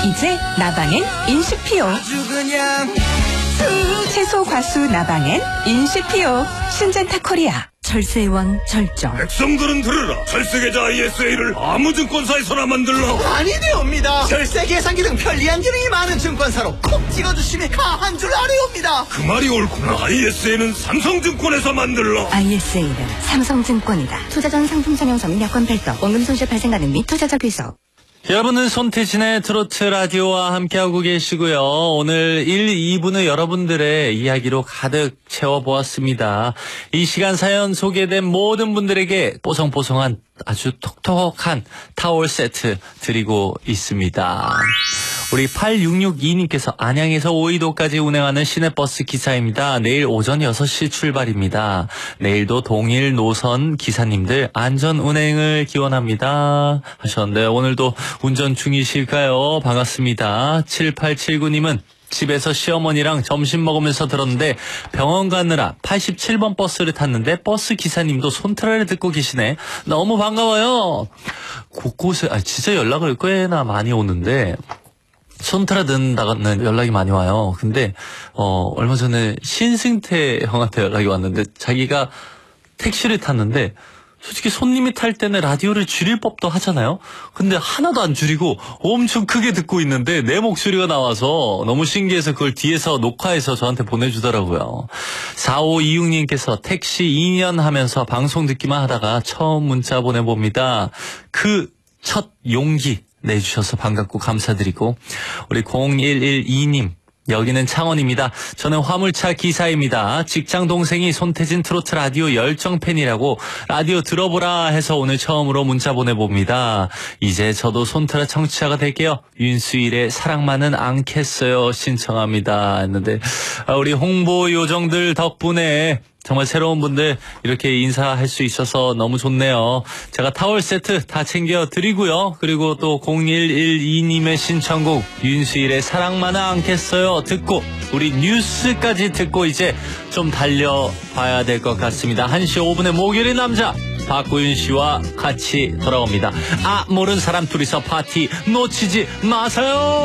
이제 나방엔 인시피오. 아주 그냥 채소 과수 나방엔 인시피오. 신젠타 코리아. 절세의 왕 절정. 백성들은 들으라. 절세계좌 ISA를 아무 증권사에서나 만들라. 아니되옵니다. 절세 계산기 등 편리한 기능이 많은 증권사로 콕 찍어주시면 가한 줄 아뢰옵니다. 그 말이 옳구나. ISA는 삼성증권에서 만들라. ISA는 삼성증권이다. 투자 전 상품 설명서 및 여건 별도. 원금 손실 발생 가능 및 투자자 귀속. 여러분은 손태진의 트로트 라디오와 함께하고 계시고요. 오늘 1, 2부는 여러분들의 이야기로 가득 채워보았습니다. 이 시간 사연 소개된 모든 분들에게 뽀송뽀송한 아주 톡톡한 타월 세트 드리고 있습니다. 우리 8662님께서 안양에서 오이도까지 운행하는 시내버스 기사입니다. 내일 오전 6시 출발입니다. 내일도 동일 노선 기사님들 안전 운행을 기원합니다 하셨는데 오늘도 운전 중이실까요? 반갑습니다. 7879님은 집에서 시어머니랑 점심 먹으면서 들었는데 병원 가느라 87번 버스를 탔는데 버스 기사님도 손트라를 듣고 계시네. 너무 반가워요. 곳곳에 진짜 연락을 꽤나 많이 오는데 손트라 듣는다는 연락이 많이 와요. 근데 얼마 전에 신승태 형한테 연락이 왔는데 자기가 택시를 탔는데 솔직히 손님이 탈 때는 라디오를 줄일 법도 하잖아요. 근데 하나도 안 줄이고 엄청 크게 듣고 있는데 내 목소리가 나와서 너무 신기해서 그걸 뒤에서 녹화해서 저한테 보내주더라고요. 4526님께서 택시 2년 하면서 방송 듣기만 하다가 처음 문자 보내봅니다. 그 첫 용기 내주셔서 반갑고 감사드리고 우리 0112님 여기는 창원입니다. 저는 화물차 기사입니다. 직장 동생이 손태진 트로트 라디오 열정 팬이라고 라디오 들어보라 해서 오늘 처음으로 문자 보내봅니다. 이제 저도 손트라 청취자가 될게요. 윤수일의 사랑만은 않겠어요 신청합니다 했는데 우리 홍보 요정들 덕분에 정말 새로운 분들 이렇게 인사할 수 있어서 너무 좋네요. 제가 타월 세트 다 챙겨드리고요. 그리고 또 0112님의 신청곡 윤수일의 사랑만은 않겠어요 듣고 우리 뉴스까지 듣고 이제 좀 달려봐야 될 것 같습니다. 1시 5분의 목요일의 남자 박구윤 씨와 같이 돌아옵니다. 모르는 사람 둘이서 파티 놓치지 마세요.